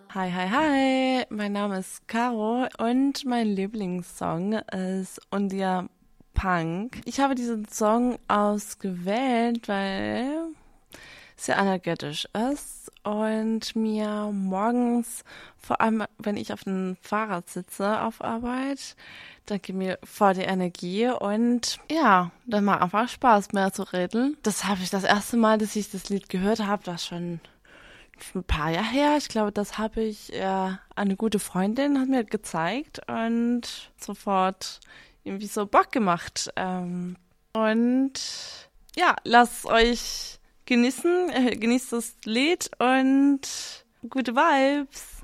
Hi, hi, hi, mein Name ist Caro und mein Lieblingssong ist Undia Punk. Ich habe diesen Song ausgewählt, weil es sehr energetisch ist und mir morgens, vor allem wenn ich auf dem Fahrrad sitze auf Arbeit, dann gibt mir voll die Energie und ja, dann macht einfach Spaß mehr zu reden. Das habe ich das erste Mal, dass ich das Lied gehört habe, das schon ein paar Jahre her. Ich glaube, das habe ich eine gute Freundin hat mir gezeigt und sofort irgendwie so Bock gemacht. Und ja, lasst euch genießen, genießt das Lied und gute Vibes.